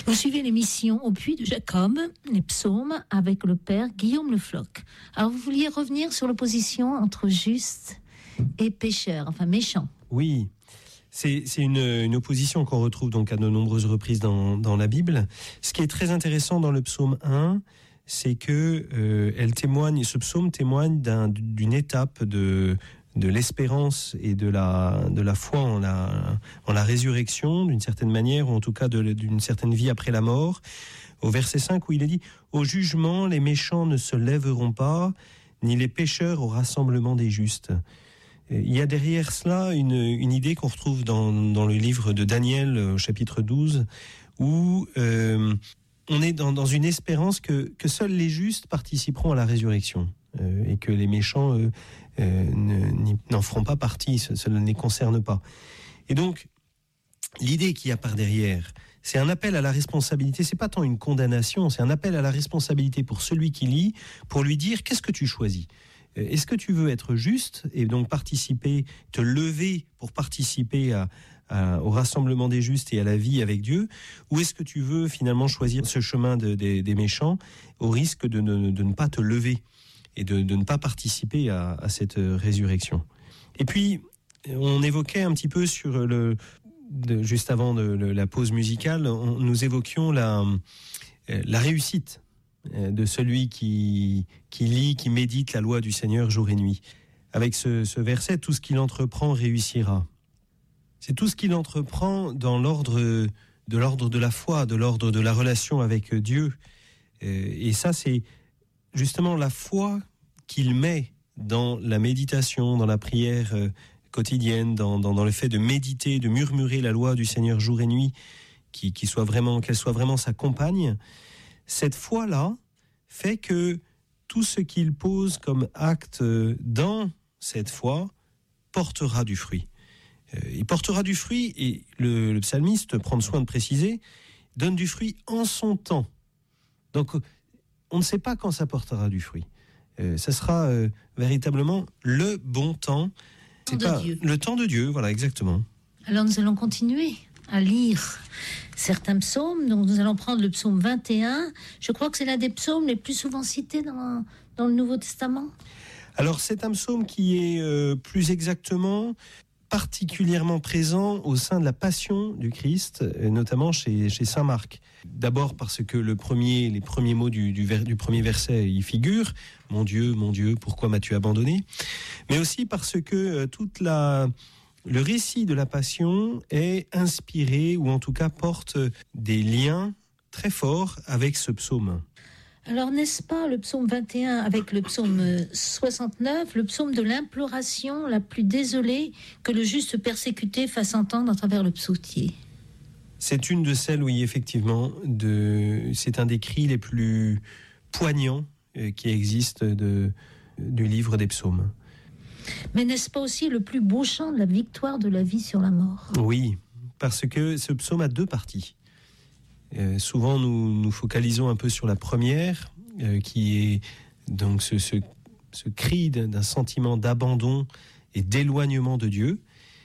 Vous suivez l'émission Au Puits de Jacob, les psaumes, avec le père Guillaume Le Floch. Alors, vous vouliez revenir sur l'opposition entre juste et pécheur, enfin méchant. Oui, c'est une opposition qu'on retrouve donc à de nombreuses reprises dans la Bible. Ce qui est très intéressant dans le psaume 1, c'est que ce psaume témoigne d'une étape de l'espérance et de la foi en la résurrection, d'une certaine manière, ou en tout cas d'une certaine vie après la mort. Au verset 5 où il est dit « Au jugement, les méchants ne se lèveront pas, ni les pécheurs au rassemblement des justes ». Il y a derrière cela une idée qu'on retrouve dans le livre de Daniel, au chapitre 12, où on est dans une espérance que seuls les justes participeront à la résurrection et que les méchants n'en feront pas partie, cela ne les concerne pas. Et donc, l'idée qu'il y a par derrière, c'est un appel à la responsabilité, c'est pas tant une condamnation, c'est un appel à la responsabilité pour celui qui lit, pour lui dire qu'est-ce que tu choisis ? Est-ce que tu veux être juste et donc participer, te lever pour participer au rassemblement des justes et à la vie avec Dieu, ou est-ce que tu veux finalement choisir ce chemin des méchants au risque de ne pas te lever et de ne pas participer à cette résurrection. Et puis, on évoquait un petit peu juste avant la pause musicale, nous évoquions la réussite de celui qui lit, qui médite la loi du Seigneur jour et nuit. Avec ce verset, tout ce qu'il entreprend réussira. C'est tout ce qu'il entreprend dans l'ordre de la foi, de l'ordre de la relation avec Dieu. Et ça, c'est justement la foi qu'il met dans la méditation, dans la prière quotidienne, dans le fait de méditer, de murmurer la loi du Seigneur jour et nuit, qu'elle soit vraiment sa compagne. Cette foi-là fait que tout ce qu'il pose comme acte dans cette foi portera du fruit. Il portera du fruit, et le psalmiste, prend soin de préciser, donne du fruit en son temps. Donc, on ne sait pas quand ça portera du fruit. Ça sera véritablement le bon temps. Le temps de Dieu, voilà, exactement. Alors, nous allons continuer à lire certains psaumes. Donc nous allons prendre le psaume 21. Je crois que c'est l'un des psaumes les plus souvent cités dans le Nouveau Testament. Alors c'est un psaume qui est plus exactement particulièrement présent au sein de la Passion du Christ, notamment chez saint Marc. D'abord parce que les premiers mots du premier verset y figurent. Mon Dieu, pourquoi m'as-tu abandonné ? Mais aussi parce que le récit de la Passion est inspiré, ou en tout cas porte des liens très forts avec ce psaume. Alors, n'est-ce pas le psaume 21 avec le psaume 69, le psaume de l'imploration la plus désolée que le juste persécuté fasse entendre à travers le psautier ? C'est une de celles, oui, effectivement, c'est un des cris les plus poignants qui existent du livre des psaumes. Mais n'est-ce pas aussi le plus beau chant de la victoire de la vie sur la mort ? Oui, parce que ce psaume a deux parties. Souvent, nous focalisons un peu sur la première, qui est donc ce cri d'un sentiment d'abandon et d'éloignement de Dieu.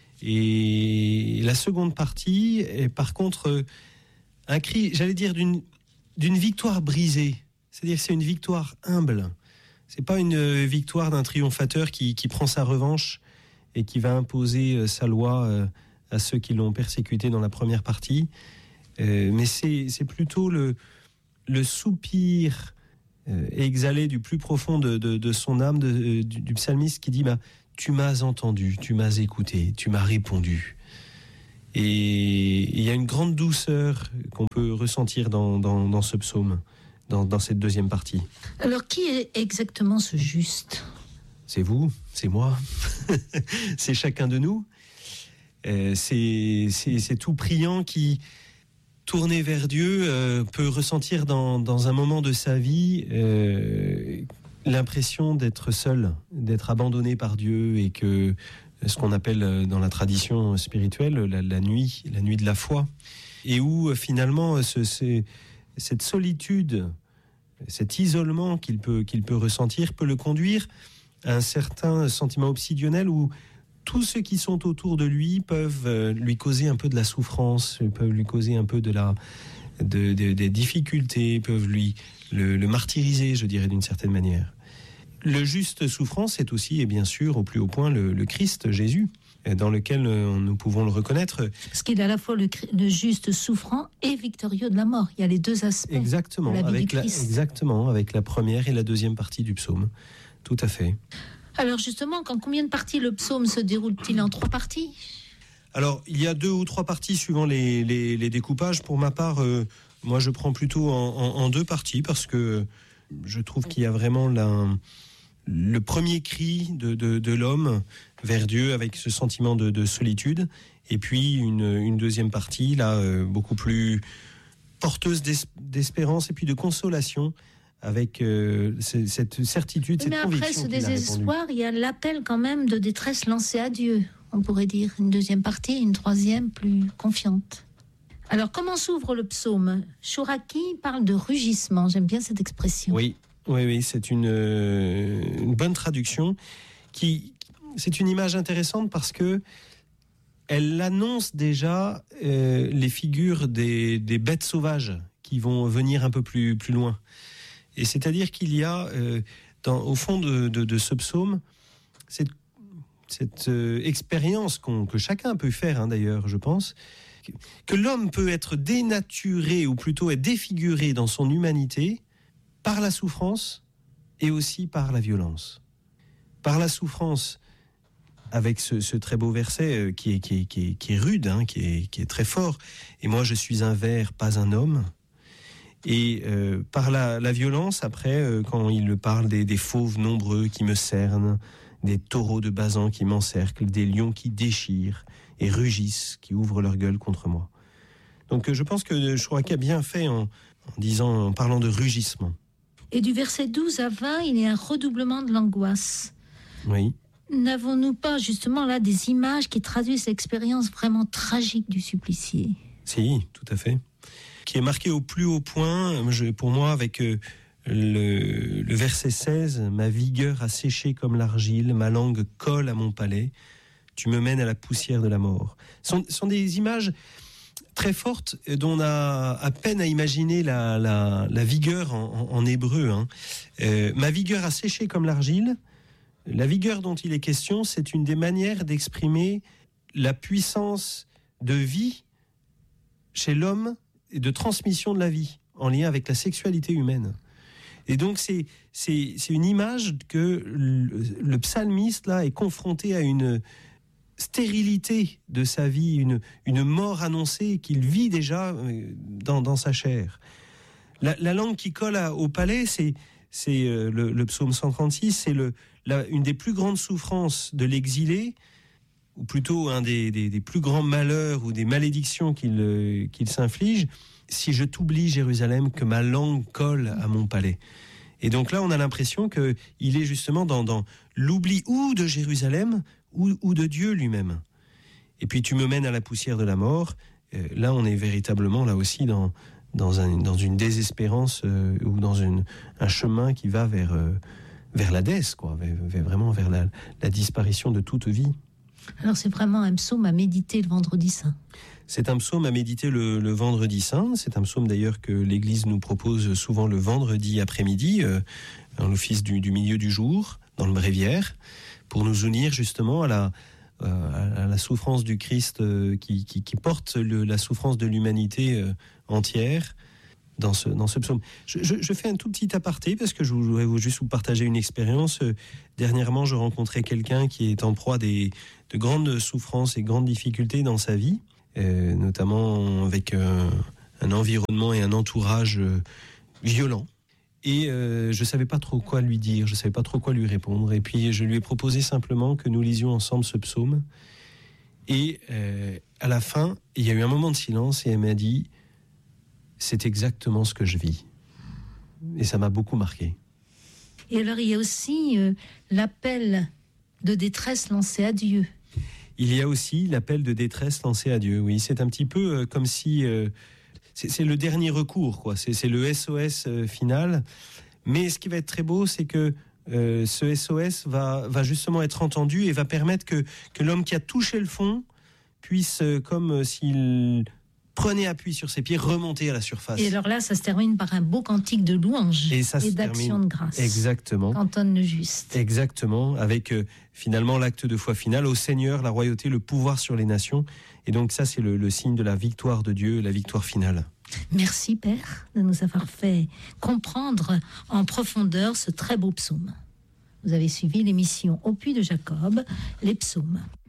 Et la seconde partie est par contre un cri, j'allais dire, d'une victoire brisée. C'est-à-dire que c'est une victoire humble. C'est pas une victoire d'un triomphateur qui prend sa revanche et qui va imposer sa loi à ceux qui l'ont persécuté dans la première partie. Mais c'est plutôt le soupir exhalé du plus profond de son âme, du psalmiste qui dit tu m'as entendu, tu m'as écouté, tu m'as répondu. Et il y a une grande douceur qu'on peut ressentir dans ce psaume, dans cette deuxième partie. Alors, qui est exactement ce juste ? C'est vous, c'est moi, c'est chacun de nous. C'est tout priant qui, tourné vers Dieu, peut ressentir dans un moment de sa vie l'impression d'être seul, d'être abandonné par Dieu, et que ce qu'on appelle dans la tradition spirituelle la nuit de la foi, et où finalement cette solitude, cet isolement qu'il peut ressentir peut le conduire à un certain sentiment obsidionnel où tous ceux qui sont autour de lui peuvent lui causer un peu de la souffrance, peuvent lui causer un peu de des difficultés, peuvent le martyriser, je dirais, d'une certaine manière. Le juste souffrant, c'est aussi, et bien sûr, au plus haut point, le Christ, Jésus, dans lequel nous pouvons le reconnaître. Parce qu'il est à la fois le juste souffrant et victorieux de la mort. Il y a les deux aspects. Exactement, de la vie du Christ. Exactement, avec la première et la deuxième partie du psaume. Tout à fait. Alors justement, en combien de parties le psaume se déroule-t-il? En 3 parties? Alors, il y a 2 ou 3 parties suivant les découpages. Pour ma part, moi, je prends plutôt en 2 parties parce que je trouve qu'il y a vraiment le premier cri de l'homme vers Dieu avec ce sentiment de solitude, et puis une deuxième partie là beaucoup plus porteuse d'espérance et puis de consolation avec cette certitude, cette conviction. Mais après ce désespoir, il y a l'appel quand même de détresse lancé à Dieu, on pourrait dire. Une deuxième partie, une troisième plus confiante. Alors comment s'ouvre le psaume? Chouraki parle de rugissement, j'aime bien cette expression. Oui, c'est une bonne traduction. C'est une image intéressante parce que elle annonce déjà les figures des bêtes sauvages qui vont venir un peu plus loin. Et c'est-à-dire qu'il y a au fond de ce psaume cette expérience que chacun peut faire, d'ailleurs, je pense, que l'homme peut être dénaturé ou plutôt être défiguré dans son humanité par la souffrance et aussi par la violence. Par la souffrance, avec ce très beau verset qui est rude, qui est très fort. Et moi, je suis un ver, pas un homme. Et par la violence, après, quand il parle des fauves nombreux qui me cernent, des taureaux de Basan qui m'encerclent, des lions qui déchirent et rugissent, qui ouvrent leur gueule contre moi. Donc je pense que Chouraki a bien fait en parlant de rugissement. Et du verset 12 à 20, il y a un redoublement de l'angoisse. Oui. N'avons-nous pas justement là des images qui traduisent l'expérience vraiment tragique du supplicié? Si, tout à fait. Qui est marqué au plus haut point, pour moi, avec le verset 16, « Ma vigueur a séché comme l'argile, ma langue colle à mon palais, tu me mènes à la poussière de la mort. » Ce sont des images très fortes dont on a à peine à imaginer la vigueur en hébreu. Ma vigueur a séché comme l'argile. La vigueur dont il est question, c'est une des manières d'exprimer la puissance de vie chez l'homme et de transmission de la vie en lien avec la sexualité humaine. Et donc c'est une image que le psalmiste là est confronté à une stérilité de sa vie, une mort annoncée qu'il vit déjà dans sa chair. La langue qui colle au palais, c'est le psaume 136, c'est une des plus grandes souffrances de l'exilé, ou plutôt un des plus grands malheurs ou des malédictions qu'il s'inflige. Si je t'oublie, Jérusalem, que ma langue colle à mon palais. Et donc là, on a l'impression qu'il est justement dans l'oubli ou de Jérusalem ou de Dieu lui-même. Et puis tu me mènes à la poussière de la mort. Là, on est véritablement là aussi dans une désespérance ou dans un chemin qui va vers l'Hadès, quoi, vraiment vers la disparition de toute vie. Alors c'est vraiment un psaume à méditer le vendredi saint. C'est un psaume à méditer le vendredi saint. C'est un psaume d'ailleurs que l'Église nous propose souvent le vendredi après-midi, dans l'office du milieu du jour, dans le bréviaire, pour nous unir justement à la souffrance du Christ qui porte la souffrance de l'humanité entière dans ce psaume. Je fais un tout petit aparté parce que je voudrais juste vous partager une expérience. Dernièrement, je rencontrais quelqu'un qui est en proie de grandes souffrances et grandes difficultés dans sa vie, notamment avec un environnement et un entourage violent. Et je ne savais pas trop quoi lui dire, je ne savais pas trop quoi lui répondre. Et puis je lui ai proposé simplement que nous lisions ensemble ce psaume. Et à la fin, il y a eu un moment de silence et elle m'a dit « C'est exactement ce que je vis ». Et ça m'a beaucoup marqué. Et alors il y a aussi l'appel de détresse lancé à Dieu. Il y a aussi l'appel de détresse lancé à Dieu, oui. C'est un petit peu comme si... c'est le dernier recours, quoi. C'est le SOS final. Mais ce qui va être très beau, c'est que ce SOS va justement être entendu et va permettre que l'homme qui a touché le fond puisse, comme s'il prenez appui sur ses pieds, remontez à la surface. Et alors là, ça se termine par un beau cantique de louange Et ça se d'action termine de grâce. exactement. Cantonne le juste. Exactement, avec finalement l'acte de foi final, au Seigneur, la royauté, le pouvoir sur les nations. Et donc ça, c'est le signe de la victoire de Dieu, la victoire finale. Merci Père de nous avoir fait comprendre en profondeur ce très beau psaume. Vous avez suivi l'émission Au Puits de Jacob, les psaumes.